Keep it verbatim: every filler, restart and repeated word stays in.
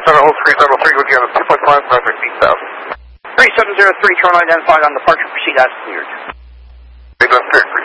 seven, hold three seven three, with you on two point five, traffic eight thousand. three seven zero three, turn identified on departure, proceed as cleared. eight thousand,